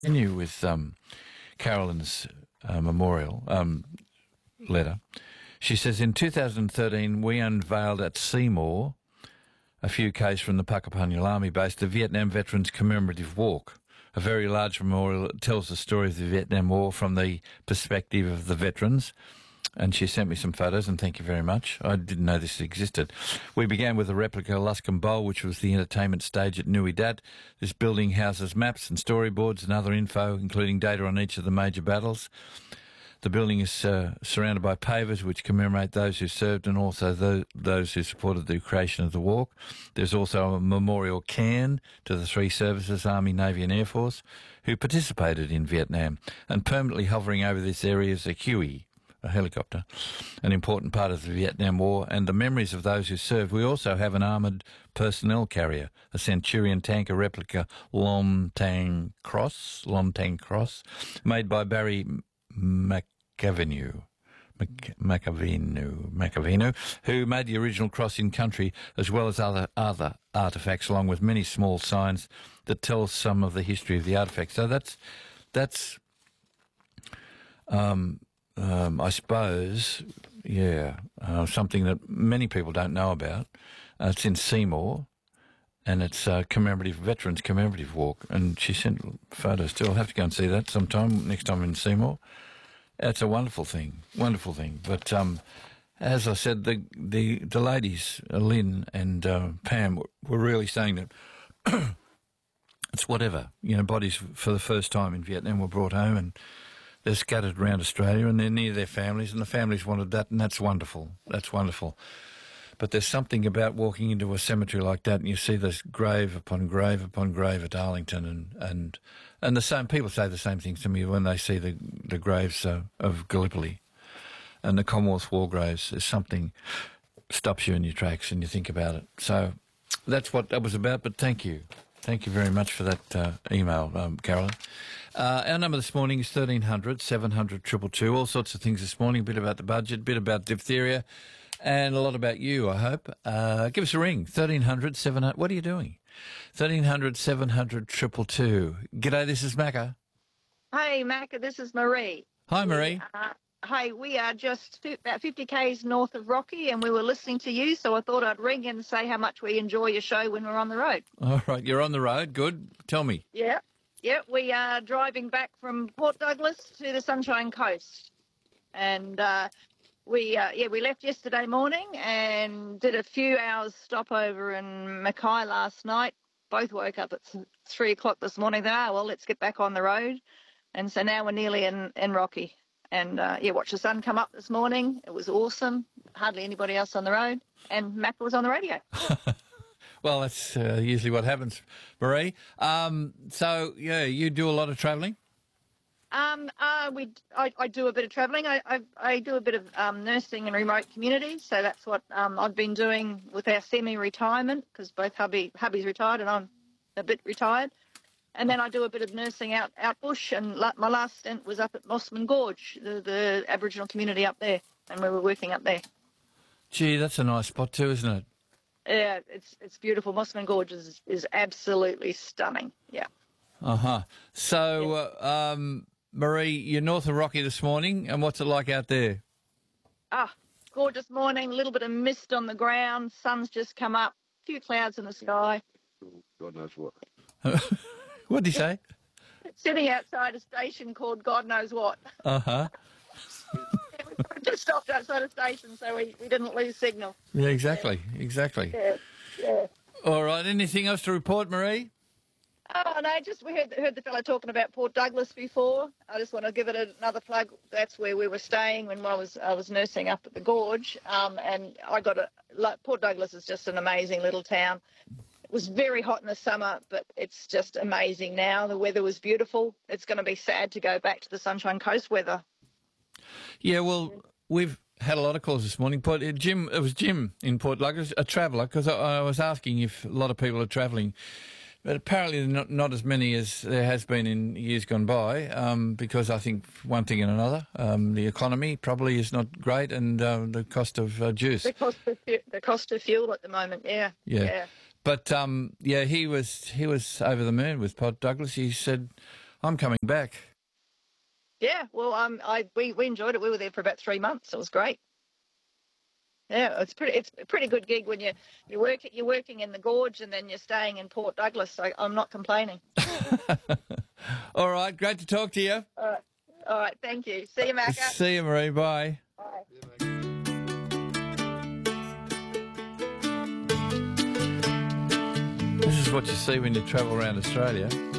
Continue with Carolyn's memorial letter. She says, in 2013, we unveiled at Seymour, a few k's from the Puckapunyal Army Base, the Vietnam Veterans Commemorative Walk, a very large memorial that tells the story of the Vietnam War from the perspective of the veterans. And she sent me some photos, and thank you very much. I didn't know this existed. We began with a replica Luscombe Bowl, which was the entertainment stage at Nui Dat. This building houses maps and storyboards and other info, including data on each of the major battles. The building is surrounded by pavers which commemorate those who served and also those who supported the creation of the walk. There's also a memorial cairn to the three services, Army, Navy and Air Force, who participated in Vietnam. And permanently hovering over this area is a Huey, a helicopter, an important part of the Vietnam War, and the memories of those who served. We also have an armoured personnel carrier, a Centurion tanker replica Lom Tang Cross, made by Barry McAvenue, who made the original cross in country, as well as other artefacts, along with many small signs that tell some of the history of the artefacts. So that's I suppose, something that many people don't know about. It's in Seymour, and it's a Veterans Commemorative Walk. And she sent photos too. I'll have to go and see that sometime, next time in Seymour. It's a wonderful thing. But as I said, the ladies, Lynn and Pam, were really saying that it's whatever. Bodies for the first time in Vietnam were brought home, and they're scattered around Australia, and they're near their families, and the families wanted that, and that's wonderful. That's wonderful. But there's something about walking into a cemetery like that, and you see this grave upon grave upon grave at Arlington, and the same people say the same things to me when they see the graves of Gallipoli and the Commonwealth War graves. There's something stops you in your tracks, and you think about it. So that's what that was about. But thank you. Thank you very much for that email, Carolyn. Our number this morning is 1300 700 222. All sorts of things this morning, a bit about the budget, a bit about diphtheria, and a lot about you, I hope. Give us a ring, 1300 700. What are you doing? 1300 700 222. G'day, this is Macca. Hey, Macca, this is Marie. Hi, Marie. Hey, we are just about 50 k's north of Rocky, and we were listening to you, so I thought I'd ring and say how much we enjoy your show when we're on the road. All right, you're on the road. Good. Tell me. Yeah, we are driving back from Port Douglas to the Sunshine Coast. And we left yesterday morning and did a few hours stopover in Mackay last night. Both woke up at 3 o'clock this morning. Let's get back on the road. And so now we're nearly in Rocky. And, watched the sun come up this morning. It was awesome. Hardly anybody else on the road. And Mac was on the radio. Well, that's usually what happens, Marie. You do a lot of travelling? I do a bit of travelling. I do a bit of nursing in remote communities. So that's what I've been doing with our semi-retirement, because both hubby's retired and I'm a bit retired. And then I do a bit of nursing out bush, and my last stint was up at Mossman Gorge, the Aboriginal community up there, and we were working up there. Gee, that's a nice spot too, isn't it? Yeah, it's beautiful. Mossman Gorge is absolutely stunning, yeah. Uh-huh. So, Marie, you're north of Rocky this morning, and what's it like out there? Gorgeous morning, a little bit of mist on the ground, sun's just come up, a few clouds in the sky. God knows what. What did he say? Sitting outside a station called God knows what. Uh-huh. We just stopped outside a station, so we didn't lose signal. Yeah, exactly. Yeah. All right, anything else to report, Marie? Oh, no, just we heard the fellow talking about Port Douglas before. I just want to give it another plug. That's where we were staying when I was nursing up at the Gorge. And Port Douglas is just an amazing little town. It was very hot in the summer, but it's just amazing now. The weather was beautiful. It's going to be sad to go back to the Sunshine Coast weather. Yeah, well, we've had a lot of calls this morning. It was Jim in Port Douglas, a traveller, because I was asking if a lot of people are travelling. But apparently not as many as there has been in years gone by, because I think one thing and another, the economy probably is not great, and the cost of juice. The cost of fuel at the moment, yeah. But he was over the moon with Port Douglas. He said, I'm coming back. Yeah, well, we enjoyed it. We were there for about 3 months. It was great. Yeah, it's a pretty good gig when you're working in the gorge and then you're staying in Port Douglas. So I'm not complaining. All right, great to talk to you. All right, thank you. See you, Macca. See you, Marie. Bye. Bye. This is what you see when you travel around Australia.